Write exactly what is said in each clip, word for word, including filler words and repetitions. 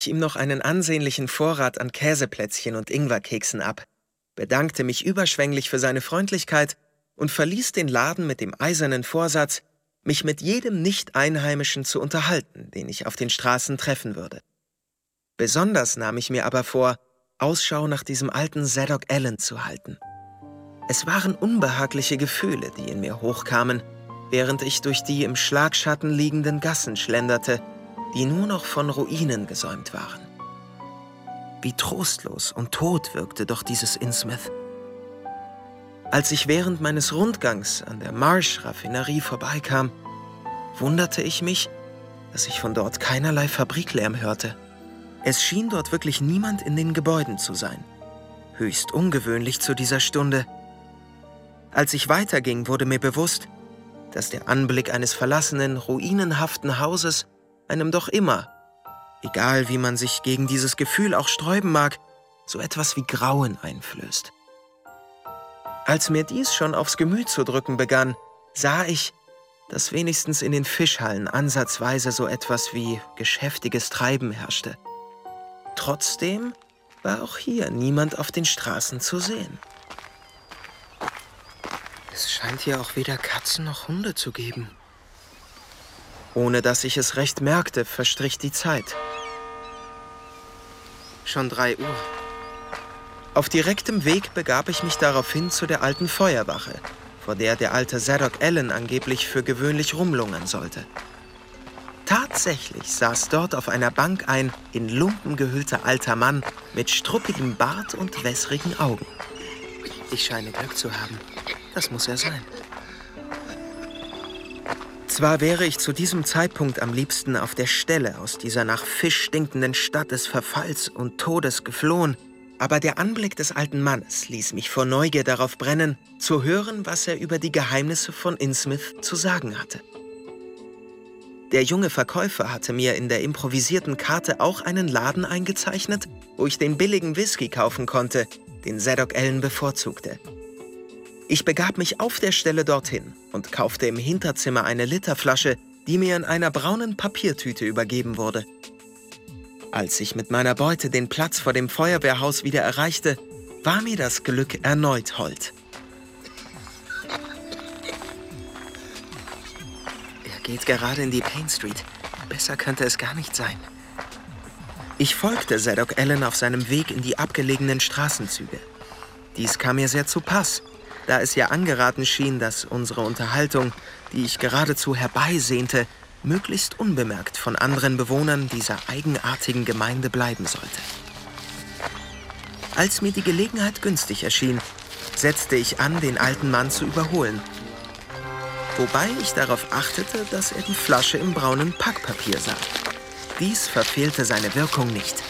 Ich ihm noch einen ansehnlichen Vorrat an Käseplätzchen und Ingwerkeksen ab, bedankte mich überschwänglich für seine Freundlichkeit und verließ den Laden mit dem eisernen Vorsatz, mich mit jedem Nicht-Einheimischen zu unterhalten, den ich auf den Straßen treffen würde. Besonders nahm ich mir aber vor, Ausschau nach diesem alten Zadok Allen zu halten. Es waren unbehagliche Gefühle, die in mir hochkamen, während ich durch die im Schlagschatten liegenden Gassen schlenderte, die nur noch von Ruinen gesäumt waren. Wie trostlos und tot wirkte doch dieses Innsmouth. Als ich während meines Rundgangs an der Marsh-Raffinerie vorbeikam, wunderte ich mich, dass ich von dort keinerlei Fabriklärm hörte. Es schien dort wirklich niemand in den Gebäuden zu sein. Höchst ungewöhnlich zu dieser Stunde. Als ich weiterging, wurde mir bewusst, dass der Anblick eines verlassenen, ruinenhaften Hauses einem doch immer, egal wie man sich gegen dieses Gefühl auch sträuben mag, so etwas wie Grauen einflößt. Als mir dies schon aufs Gemüt zu drücken begann, sah ich, dass wenigstens in den Fischhallen ansatzweise so etwas wie geschäftiges Treiben herrschte. Trotzdem war auch hier niemand auf den Straßen zu sehen. Es scheint hier auch weder Katzen noch Hunde zu geben. Ohne dass ich es recht merkte, verstrich die Zeit. Schon drei Uhr. Auf direktem Weg begab ich mich daraufhin zu der alten Feuerwache, vor der der alte Zadok Allen angeblich für gewöhnlich rumlungern sollte. Tatsächlich saß dort auf einer Bank ein in Lumpen gehüllter alter Mann mit struppigem Bart und wässrigen Augen. Ich scheine Glück zu haben. Das muss er sein. Zwar wäre ich zu diesem Zeitpunkt am liebsten auf der Stelle aus dieser nach Fisch stinkenden Stadt des Verfalls und Todes geflohen, aber der Anblick des alten Mannes ließ mich vor Neugier darauf brennen, zu hören, was er über die Geheimnisse von Innsmouth zu sagen hatte. Der junge Verkäufer hatte mir in der improvisierten Karte auch einen Laden eingezeichnet, wo ich den billigen Whisky kaufen konnte, den Zadok Allen bevorzugte. Ich begab mich auf der Stelle dorthin und kaufte im Hinterzimmer eine Literflasche, die mir in einer braunen Papiertüte übergeben wurde. Als ich mit meiner Beute den Platz vor dem Feuerwehrhaus wieder erreichte, war mir das Glück erneut hold. Er geht gerade in die Payne Street. Besser könnte es gar nicht sein. Ich folgte Zadok Allen auf seinem Weg in die abgelegenen Straßenzüge. Dies kam mir sehr zu Pass, da es ja angeraten schien, dass unsere Unterhaltung, die ich geradezu herbeisehnte, möglichst unbemerkt von anderen Bewohnern dieser eigenartigen Gemeinde bleiben sollte. Als mir die Gelegenheit günstig erschien, setzte ich an, den alten Mann zu überholen. Wobei ich darauf achtete, dass er die Flasche im braunen Packpapier sah. Dies verfehlte seine Wirkung nicht.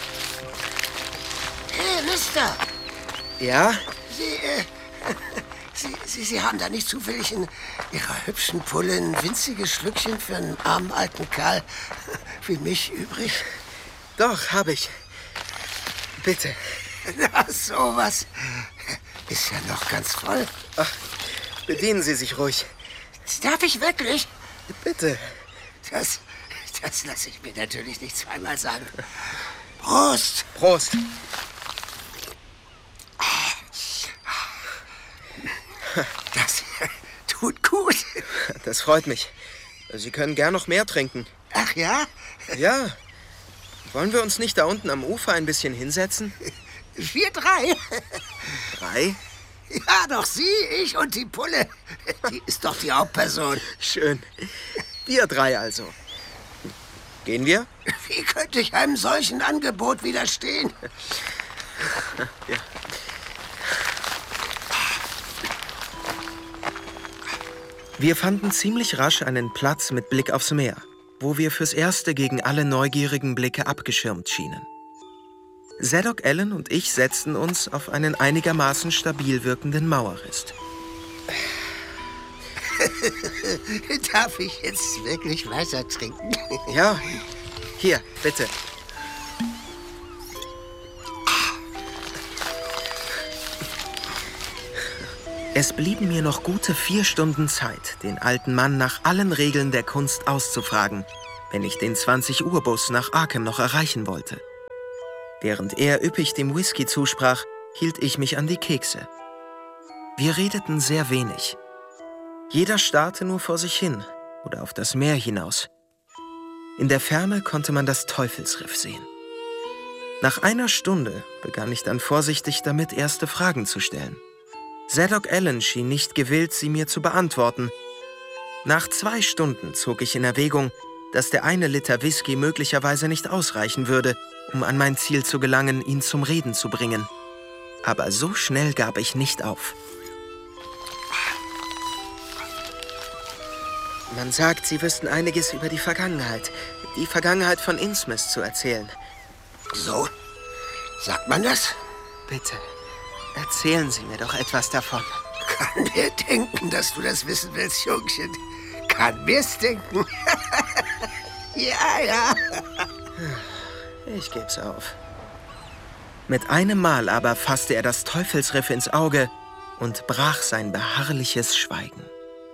Hey, Mister! Ja? Sie, äh, Sie, Sie, Sie haben da nicht zufällig in Ihrer hübschen Pulle ein winziges Schlückchen für einen armen alten Kerl wie mich übrig? Doch, habe ich. Bitte. Na, sowas. Ist ja noch ganz voll. Ach, bedienen Sie sich ruhig. Darf ich wirklich? Bitte. Das, das lasse ich mir natürlich nicht zweimal sagen. Prost! Prost. Das tut gut. Das freut mich. Sie können gern noch mehr trinken. Ach ja? Ja. Wollen wir uns nicht da unten am Ufer ein bisschen hinsetzen? Wir drei? Drei? Ja, doch Sie, ich und die Pulle. Die ist doch die Hauptperson. Schön. Wir drei also. Gehen wir? Wie könnte ich einem solchen Angebot widerstehen? Ja. Wir fanden ziemlich rasch einen Platz mit Blick aufs Meer, wo wir fürs Erste gegen alle neugierigen Blicke abgeschirmt schienen. Zadok Allen und ich setzten uns auf einen einigermaßen stabil wirkenden Mauerrest. Darf ich jetzt wirklich weiter trinken? Ja, hier, bitte. Es blieben mir noch gute vier Stunden Zeit, den alten Mann nach allen Regeln der Kunst auszufragen, wenn ich den zwanzig Uhr Bus nach Arkham noch erreichen wollte. Während er üppig dem Whisky zusprach, hielt ich mich an die Kekse. Wir redeten sehr wenig. Jeder starrte nur vor sich hin oder auf das Meer hinaus. In der Ferne konnte man das Teufelsriff sehen. Nach einer Stunde begann ich dann vorsichtig damit, erste Fragen zu stellen. Zadok Allen schien nicht gewillt, sie mir zu beantworten. Nach zwei Stunden zog ich in Erwägung, dass der eine Liter Whisky möglicherweise nicht ausreichen würde, um an mein Ziel zu gelangen, ihn zum Reden zu bringen. Aber so schnell gab ich nicht auf. Man sagt, Sie wüssten einiges über die Vergangenheit. Die Vergangenheit von Innsmouth zu erzählen. So? Sagt man das? Bitte, erzählen Sie mir doch etwas davon. Kann mir denken, dass du das wissen willst, Jungchen. Kann mir's denken. Ja, ja. Ich geb's auf. Mit einem Mal aber fasste er das Teufelsriff ins Auge und brach sein beharrliches Schweigen.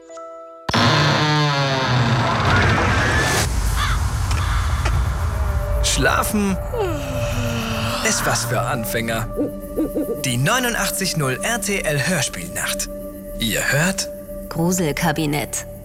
Schlafen ist was für Anfänger. Die neunundachtzig Komma null R T L Hörspielnacht. Ihr hört Gruselkabinett.